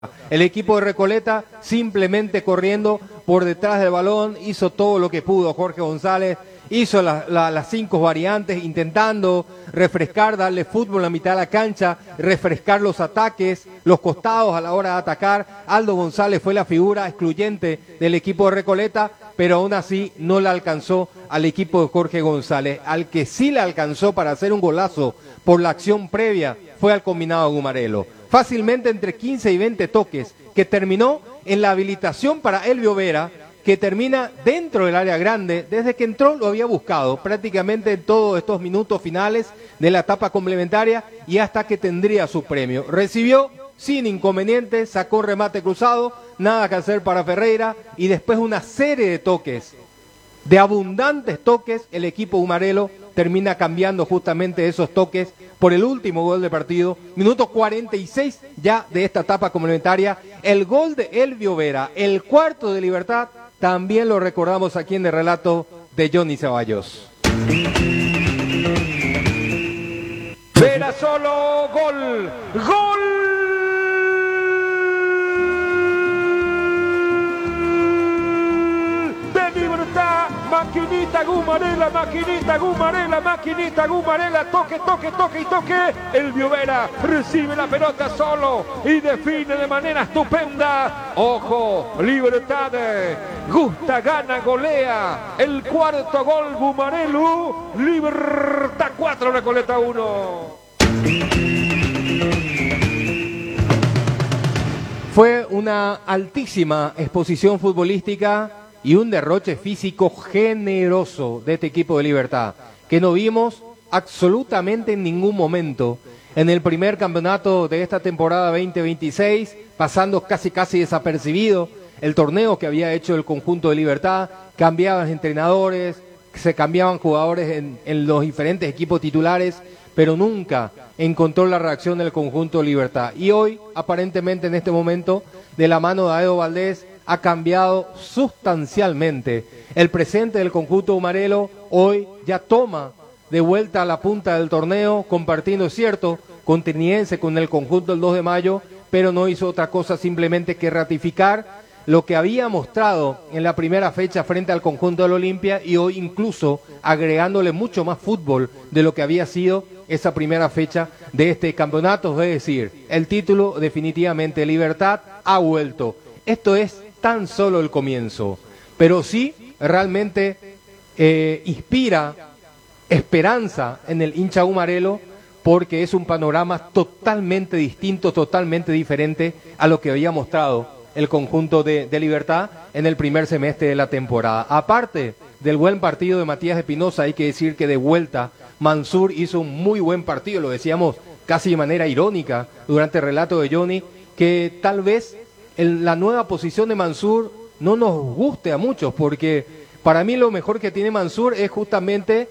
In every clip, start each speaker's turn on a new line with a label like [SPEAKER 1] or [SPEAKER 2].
[SPEAKER 1] El equipo de Recoleta simplemente corriendo por detrás del balón, hizo todo lo que pudo Jorge González, hizo las 5 variantes, intentando refrescar, darle fútbol a la mitad de la cancha, refrescar los ataques, los costados a la hora de atacar. Aldo González fue la figura excluyente del equipo de Recoleta, pero aún así no le alcanzó al equipo de Jorge González. Al que sí le alcanzó para hacer un golazo por la acción previa fue al combinado Gumarelo. Fácilmente entre 15 y 20 toques, que terminó en la habilitación para Elvio Vera, que termina dentro del área grande. Desde que entró lo había buscado prácticamente en todos estos minutos finales de la etapa complementaria y hasta que tendría su premio. Recibió sin inconveniente, sacó remate cruzado, nada que hacer para Ferreira, y después una serie de toques, de abundantes toques. El equipo Gumarelo termina cambiando justamente esos toques por el último gol del partido, minuto 46 ya de esta etapa complementaria, el gol de Elvio Vera, el cuarto de Libertad, también lo recordamos aquí en el relato de Johnny Ceballos. Vera solo, gol, gol. Maquinita Gumarela, maquinita Gumarela, maquinita Gumarela, toque, toque, toque y toque. Elvio Vera recibe la pelota solo y define de manera estupenda. Ojo, Libertad, gusta, gana, golea. El cuarto gol Gumarelu, Libertad 4, Recoleta 1. Fue una altísima exposición futbolística y un derroche físico generoso de este equipo de Libertad, que no vimos absolutamente en ningún momento en el primer campeonato de esta temporada 2026, pasando casi desapercibido el torneo que había hecho el conjunto de Libertad. Cambiaban entrenadores, se cambiaban jugadores en los diferentes equipos titulares, pero nunca encontró la reacción del conjunto de Libertad. Y hoy, aparentemente en este momento, de la mano de Aedo Valdés, ha cambiado sustancialmente el presente del conjunto Gumarelo. Hoy ya toma de vuelta a la punta del torneo, compartiendo, es cierto, conteniense con el conjunto del 2 de mayo, pero no hizo otra cosa simplemente que ratificar lo que había mostrado en la primera fecha frente al conjunto del Olimpia, y hoy incluso agregándole mucho más fútbol de lo que había sido esa primera fecha de este campeonato. Es decir, el título definitivamente, Libertad ha vuelto. Esto es tan solo el comienzo, pero sí realmente inspira esperanza en el hincha Gumarelo, porque es un panorama totalmente distinto, totalmente diferente a lo que había mostrado el conjunto de Libertad en el primer semestre de la temporada. Aparte del buen partido de Matías Espinosa, hay que decir que de vuelta Mansur hizo un muy buen partido, lo decíamos casi de manera irónica durante el relato de Johnny, que tal vez la nueva posición de Mansur no nos guste a muchos, porque para mí lo mejor que tiene Mansur es justamente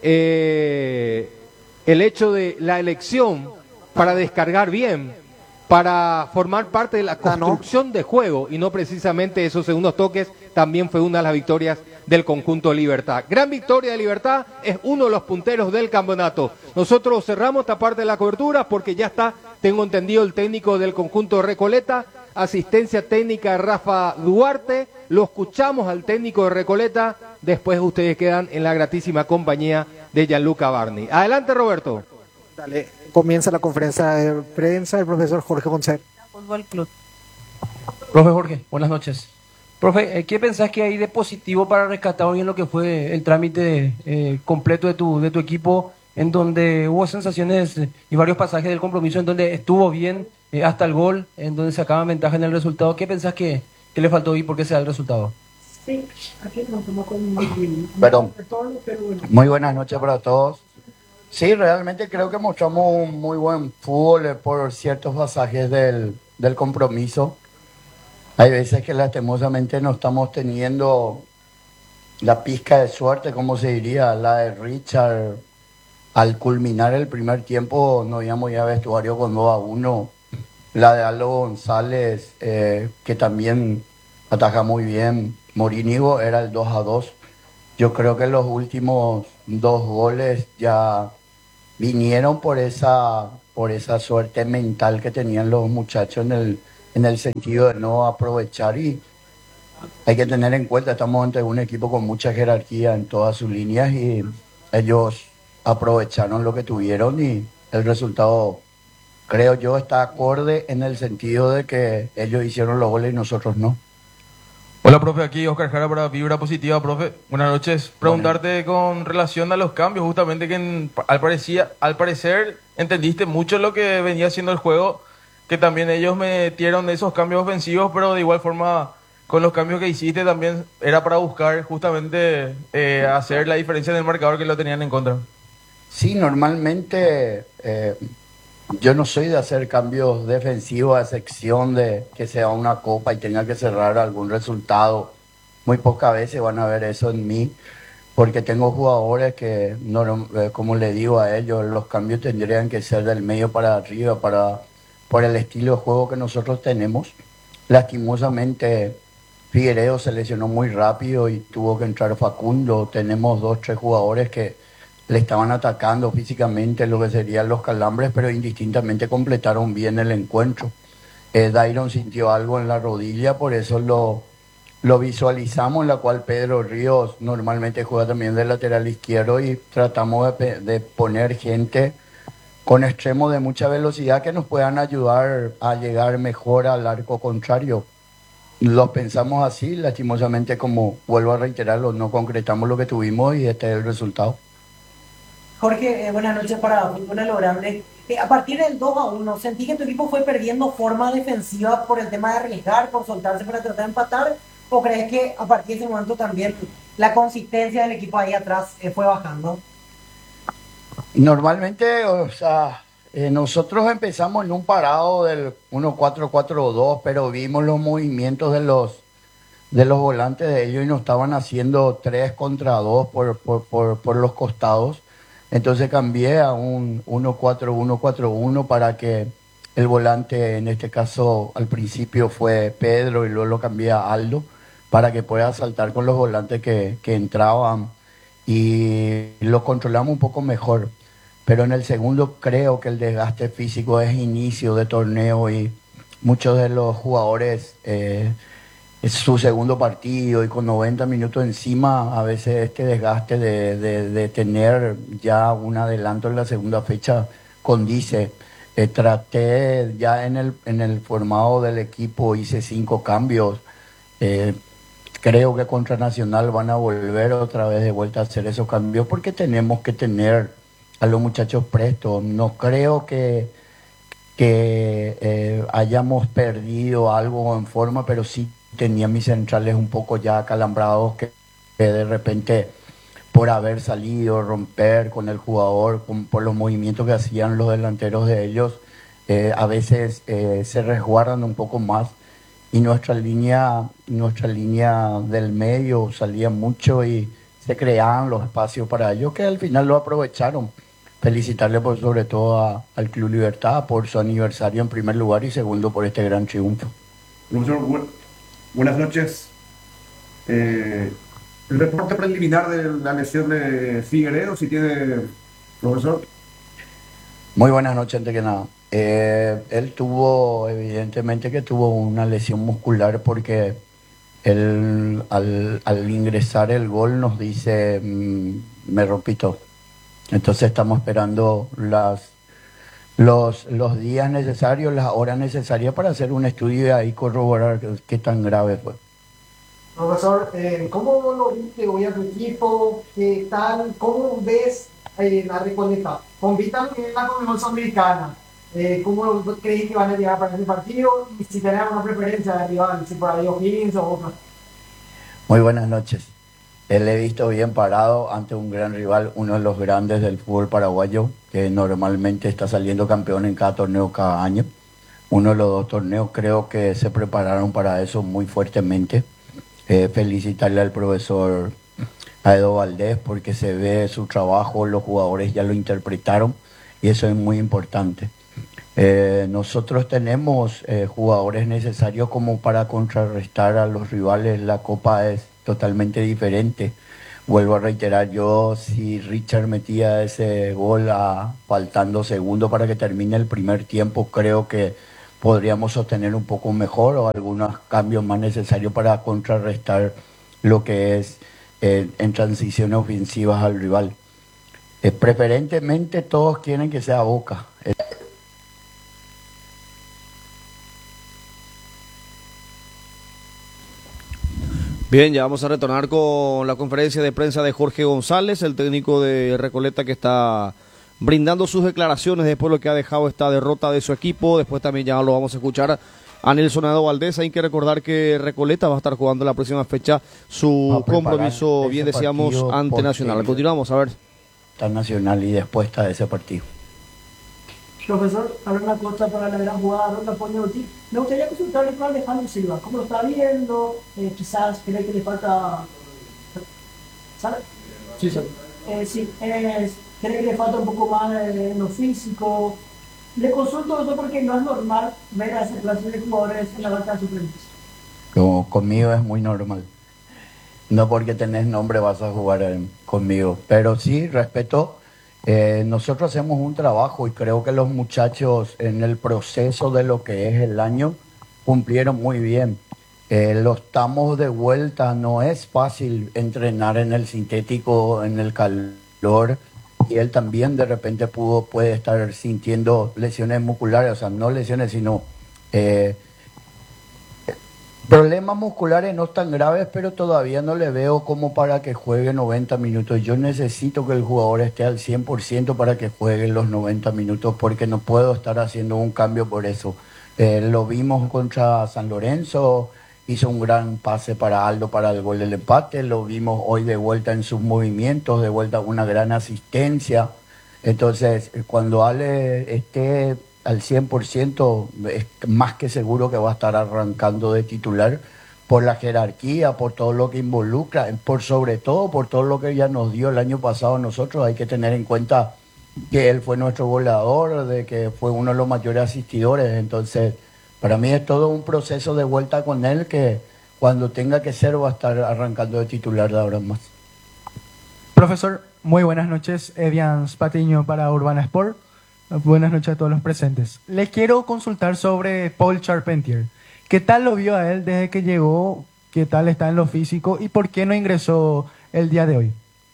[SPEAKER 1] el hecho de la elección para descargar bien, para formar parte de la construcción de juego, y no precisamente esos segundos toques. También fue una de las victorias del conjunto de Libertad. Gran victoria de Libertad, es uno de los punteros del campeonato. Nosotros cerramos esta parte de la cobertura porque ya está, tengo entendido, el técnico del conjunto de Recoleta, asistencia técnica Rafa Duarte. Lo escuchamos al técnico de Recoleta, después ustedes quedan en la gratísima compañía de Gianluca Barni. Adelante, Roberto.
[SPEAKER 2] Dale, comienza la conferencia de prensa del profesor Jorge González.
[SPEAKER 3] Fútbol Club. Profe Jorge, buenas noches. Profe, ¿qué pensás que hay de positivo para rescatar hoy en lo que fue el trámite completo de tu equipo, en donde hubo sensaciones y varios pasajes del compromiso en donde estuvo bien hasta el gol, en donde sacaban ventaja en el resultado? ¿Qué pensás que le faltó y por qué se da el resultado?
[SPEAKER 4] Sí, aquí nos tomó con
[SPEAKER 5] Perdón. Muy buenas noches para todos. Sí, realmente creo que mostramos un muy buen fútbol por ciertos pasajes del compromiso. Hay veces que lastimosamente no estamos teniendo la pizca de suerte, como se diría, la de Richard. Al culminar el primer tiempo nos íbamos ya a vestuario con 2-1. La de Aldo González, que también ataja muy bien. Morínigo era el 2-2. Yo creo que los últimos 2 goles ya vinieron por esa suerte mental que tenían los muchachos en el sentido de no aprovechar, y hay que tener en cuenta, estamos ante un equipo con mucha jerarquía en todas sus líneas y ellos aprovecharon lo que tuvieron y el resultado, creo yo, está acorde en el sentido de que ellos hicieron los goles y nosotros no.
[SPEAKER 6] Hola, profe, aquí Oscar Jara para Vibra Positiva, profe. Buenas noches. Preguntarte con relación a los cambios, justamente que al parecer entendiste mucho lo que venía haciendo el juego, que también ellos metieron esos cambios ofensivos, pero de igual forma con los cambios que hiciste también era para buscar justamente hacer la diferencia en el marcador que lo tenían en contra.
[SPEAKER 5] Sí, normalmente yo no soy de hacer cambios defensivos a excepción de que sea una copa y tenga que cerrar algún resultado. Muy pocas veces van a ver eso en mí, porque tengo jugadores que, no, como le digo a ellos, los cambios tendrían que ser del medio para arriba, por el estilo de juego que nosotros tenemos. Lastimosamente, Figueiredo se lesionó muy rápido y tuvo que entrar Facundo. Tenemos 2, 3 jugadores que le estaban atacando físicamente lo que serían los calambres, pero indistintamente completaron bien el encuentro. Dairon sintió algo en la rodilla, por eso lo visualizamos, en la cual Pedro Ríos normalmente juega también de lateral izquierdo y tratamos de poner gente con extremos de mucha velocidad que nos puedan ayudar a llegar mejor al arco contrario. Lo pensamos así, lastimosamente, como vuelvo a reiterarlo, no concretamos lo que tuvimos y este es el resultado.
[SPEAKER 7] Jorge, buenas noches para Fútbol Lograble. A partir del 2-1, ¿sentí que tu equipo fue perdiendo forma defensiva por el tema de arriesgar, por soltarse para tratar de empatar? ¿O crees que a partir de ese momento también la consistencia del equipo ahí atrás fue bajando?
[SPEAKER 5] Normalmente, o sea, nosotros empezamos en un parado del 1-4-4-2, pero vimos los movimientos de los volantes de ellos y nos estaban haciendo 3 contra 2 por los costados. Entonces cambié a un 1-4-1-4-1 para que el volante, en este caso al principio fue Pedro y luego lo cambié a Aldo, para que pueda saltar con los volantes que entraban y lo controlamos un poco mejor. Pero en el segundo creo que el desgaste físico es inicio de torneo y muchos de los jugadores es su segundo partido y con 90 minutos encima, a veces este desgaste de tener ya un adelanto en la segunda fecha condice. Traté ya en el formado del equipo, hice 5 cambios. Creo que contra Nacional van a volver otra vez de vuelta a hacer esos cambios porque tenemos que tener a los muchachos prestos. No creo que hayamos perdido algo en forma, pero sí tenía mis centrales un poco ya acalambrados que de repente por haber salido, romper con el jugador, por los movimientos que hacían los delanteros de ellos, a veces se resguardan un poco más y nuestra línea del medio salía mucho y se creaban los espacios para ellos que al final lo aprovecharon. Felicitarle por sobre todo al Club Libertad por su aniversario en primer lugar y segundo por este gran triunfo.
[SPEAKER 8] Profesor, buenas noches. El reporte preliminar de la lesión de Figueiredo, si tiene, profesor.
[SPEAKER 5] Muy buenas noches, antes que nada. Él evidentemente que tuvo una lesión muscular porque él al ingresar el gol nos dice, me rompí todo. Entonces estamos esperando los días necesarios, las horas necesarias para hacer un estudio y ahí corroborar qué tan grave fue.
[SPEAKER 2] Profesor, ¿cómo lo viste hoy a tu equipo? ¿Qué tal? ¿Cómo ves la Recoleta? Compitan en la Conmebol Sudamericana. ¿Cómo crees que van a llegar para ese partido? Y si tenés una preferencia de rival, si por ahí O'Higgins o otro.
[SPEAKER 5] Muy buenas noches. Él he visto bien parado ante un gran rival, uno de los grandes del fútbol paraguayo, que normalmente está saliendo campeón en cada torneo cada año. Uno de los 2 torneos creo que se prepararon para eso muy fuertemente. Felicitarle al profesor Aedo Valdés porque se ve su trabajo, los jugadores ya lo interpretaron y eso es muy importante. Nosotros tenemos jugadores necesarios como para contrarrestar a los rivales. La Copa es totalmente diferente. Vuelvo a reiterar, yo si Richard metía ese gol faltando segundos para que termine el primer tiempo, creo que podríamos sostener un poco mejor o algunos cambios más necesarios para contrarrestar lo que es en transiciones ofensivas al rival. Preferentemente todos quieren que sea Boca.
[SPEAKER 9] Bien, ya vamos a retornar con la conferencia de prensa de Jorge González, el técnico de Recoleta, que está brindando sus declaraciones después de lo que ha dejado esta derrota de su equipo. Después también ya lo vamos a escuchar a Nelson Valdés. Hay que recordar que Recoleta va a estar jugando la próxima fecha su compromiso, bien decíamos, ante Nacional. Continuamos, a ver.
[SPEAKER 5] Está Nacional y después está ese partido.
[SPEAKER 4] Profesor, ahora una cosa para la gran jugada Ronda Poñotti. Me gustaría consultarle con Alejandro Silva. ¿Cómo lo está viendo? Quizás cree que le falta... ¿Sabe?
[SPEAKER 3] Sí, sí.
[SPEAKER 4] Sí, cree que le falta un poco más en lo físico. Le consulto eso porque no es normal ver a esa clase de jugadores en la banca de suplentes.
[SPEAKER 5] Conmigo es muy normal. No porque tenés nombre vas a jugar conmigo. Pero sí, respeto. Nosotros hacemos un trabajo y creo que los muchachos en el proceso de lo que es el año cumplieron muy bien. Los estamos de vuelta, no es fácil entrenar en el sintético, en el calor, y él también de repente puede estar sintiendo lesiones musculares, o sea, no lesiones, sino problemas musculares no tan graves, pero todavía no le veo como para que juegue 90 minutos. Yo necesito que el jugador esté al 100% para que juegue los 90 minutos, porque no puedo estar haciendo un cambio por eso. Lo vimos contra San Lorenzo, hizo un gran pase para Aldo para el gol del empate, lo vimos hoy de vuelta en sus movimientos, de vuelta una gran asistencia. Entonces, cuando Ale esté al 100%, es más que seguro que va a estar arrancando de titular por la jerarquía, por todo lo que involucra, por sobre todo por todo lo que ya nos dio el año pasado a nosotros. Hay que tener en cuenta que él fue nuestro goleador, de que fue uno de los mayores asistidores. Entonces, para mí es todo un proceso de vuelta con él que cuando tenga que ser va a estar arrancando de titular de ahora en más.
[SPEAKER 10] Profesor, muy buenas noches. Edian Patiño para Urbana Sport. Buenas noches a todos los presentes. Le quiero consultar sobre Paul Charpentier. ¿Qué tal lo vio a él desde que llegó? ¿Qué tal está en lo físico? ¿Y por qué no ingresó el día de hoy?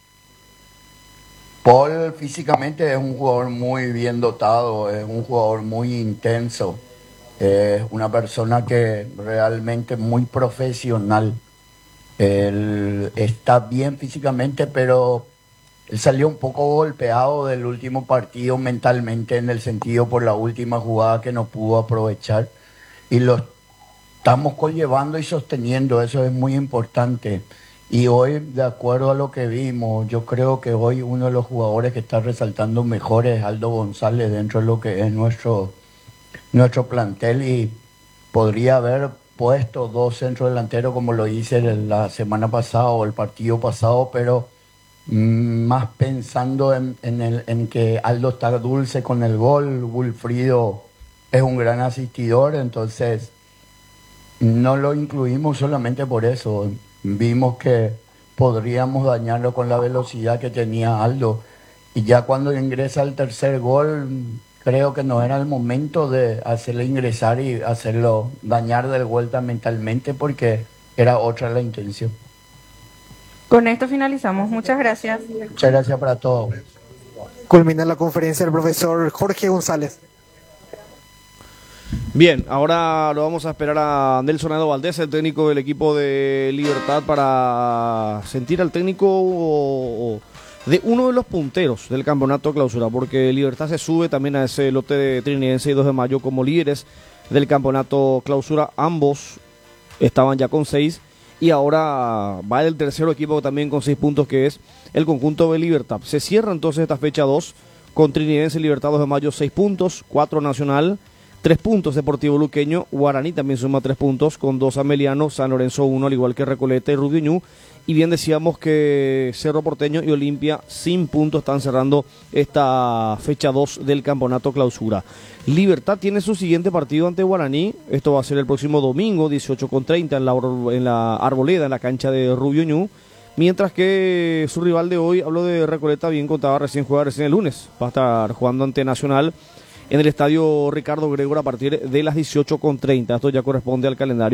[SPEAKER 5] Paul físicamente es un jugador muy bien dotado, es un jugador muy intenso. Es una persona que realmente muy profesional. Él está bien físicamente, pero él salió un poco golpeado del último partido mentalmente, en el sentido por la última jugada que no pudo aprovechar. Y lo estamos conllevando y sosteniendo, eso es muy importante. Y hoy, de acuerdo a lo que vimos, yo creo que hoy uno de los jugadores que está resaltando mejor es Aldo González dentro de lo que es nuestro plantel, y podría haber puesto dos centrodelanteros como lo hice la semana pasada o el partido pasado, pero más pensando en que Aldo está dulce con el gol. Wilfrido es un gran asistidor, entonces no lo incluimos solamente por eso. Vimos que podríamos dañarlo con la velocidad que tenía Aldo, y ya cuando ingresa el tercer gol creo que no era el momento de hacerle ingresar y hacerlo dañar de vuelta mentalmente, porque era otra la intención.
[SPEAKER 11] Con esto finalizamos. Muchas gracias.
[SPEAKER 5] Muchas gracias para todos.
[SPEAKER 2] Culmina la conferencia el profesor Jorge González.
[SPEAKER 9] Bien, ahora lo vamos a esperar a Nelson Valdés, el técnico del equipo de Libertad, para sentir al técnico de uno de los punteros del campeonato clausura, porque Libertad se sube también a ese lote de Trinidense y 2 de Mayo como líderes del campeonato clausura. Ambos estaban ya con 6 y ahora va el tercero equipo también con 6 puntos, que es el conjunto de Libertad. Se cierra entonces esta fecha 2 con Trinidense y Libertad 2 de Mayo 6 puntos, 4 Nacional, 3 puntos Deportivo Luqueño, Guaraní también suma 3 puntos con 2 Ameliano, San Lorenzo 1, al igual que Recoleta y Rubio Ñu. Y bien decíamos que Cerro Porteño y Olimpia sin puntos están cerrando esta fecha 2 del campeonato clausura. Libertad tiene su siguiente partido ante Guaraní. Esto va a ser el próximo domingo, 18:30 en la Arboleda, en la cancha de Rubio Ñu. Mientras que su rival de hoy, hablo de Recoleta, bien contaba, recién juega recién el lunes. Va a estar jugando ante Nacional en el estadio Ricardo Gregor a partir de las 18:30. Esto ya corresponde al calendario